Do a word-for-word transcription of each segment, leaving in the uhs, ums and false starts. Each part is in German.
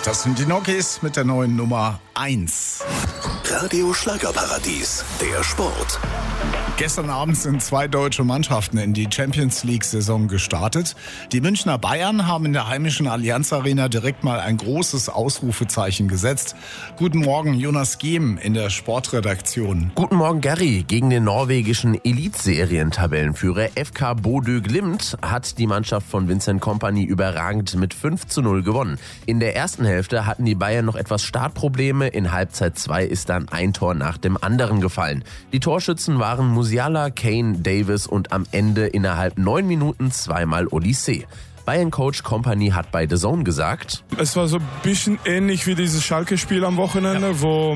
Das sind die Nokis mit der neuen Nummer eins. Radio Schlagerparadies, der Sport. Gestern Abend sind zwei deutsche Mannschaften in die Champions-League-Saison gestartet. Die Münchner Bayern haben in der heimischen Allianz Arena direkt mal ein großes Ausrufezeichen gesetzt. Guten Morgen, Jonas Gehm in der Sportredaktion. Guten Morgen, Gary. Gegen den norwegischen Elitserien-Tabellenführer F K Bodø Glimt hat die Mannschaft von Vincent Kompany überragend mit fünf zu null gewonnen. In der ersten Hälfte hatten die Bayern noch etwas Startprobleme. In Halbzeit zwei ist dann ein Tor nach dem anderen gefallen. Die Torschützen waren Musiala, Kane, Davis und am Ende innerhalb neun Minuten zweimal Olise. Bayern-Coach Kompany hat bei The Zone gesagt: Es war so ein bisschen ähnlich wie dieses Schalke-Spiel am Wochenende, ja, wo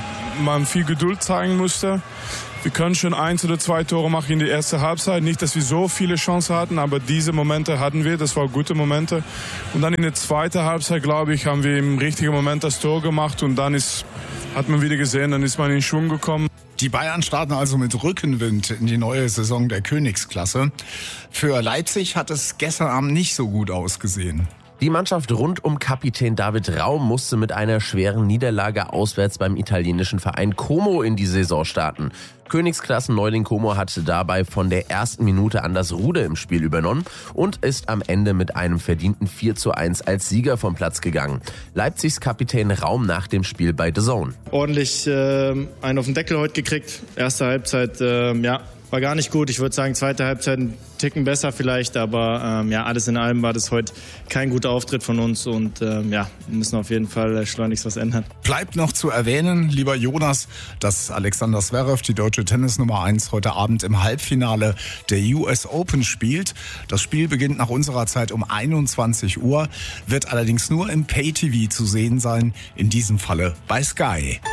man viel Geduld zeigen musste. Wir können schon eins oder zwei Tore machen in die erste Halbzeit. Nicht, dass wir so viele Chancen hatten, aber diese Momente hatten wir. Das waren gute Momente. Und dann in der zweiten Halbzeit, glaube ich, haben wir im richtigen Moment das Tor gemacht. Und dann ist, hat man wieder gesehen, dann ist man in Schwung gekommen. Die Bayern starten also mit Rückenwind in die neue Saison der Königsklasse. Für Leipzig hat es gestern Abend nicht so gut ausgesehen. Die Mannschaft rund um Kapitän David Raum musste mit einer schweren Niederlage auswärts beim italienischen Verein Como in die Saison starten. Königsklassen-Neuling Como hatte dabei von der ersten Minute an das Ruder im Spiel übernommen und ist am Ende mit einem verdienten vier zu eins als Sieger vom Platz gegangen. Leipzigs Kapitän Raum nach dem Spiel bei The Zone. Ordentlich äh, einen auf den Deckel heute gekriegt. Erste Halbzeit, äh, ja, war gar nicht gut. Ich würde sagen, zweite Halbzeit ein Ticken besser vielleicht, aber ähm, ja, alles in allem war das heute kein guter Auftritt von uns und ähm, ja, wir müssen auf jeden Fall schleunigst was ändern. Bleibt noch zu erwähnen, lieber Jonas, dass Alexander Zverev, die deutsche Tennisnummer eins, heute Abend im Halbfinale der U S Open spielt. Das Spiel beginnt nach unserer Zeit um einundzwanzig Uhr, wird allerdings nur im Pay-T V zu sehen sein, in diesem Falle bei Sky.